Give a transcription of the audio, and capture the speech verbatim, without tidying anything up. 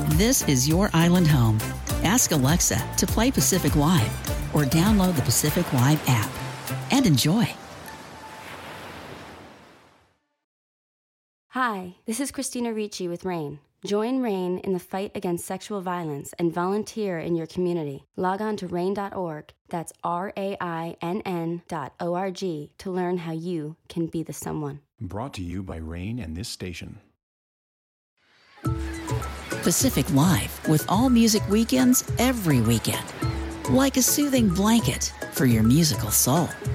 This is your island home. Ask Alexa to play Pacific Live or download the Pacific Live app and enjoy. Hi, this is Christina Ricci with RAIN. Join RAIN in the fight against sexual violence and volunteer in your community. Log on to rain dot org, that's R A I N N dot O R G, to learn how you can be the someone. Brought to you by RAIN and this station. Pacific Live, with all music weekends every weekend. Like a soothing blanket for your musical soul.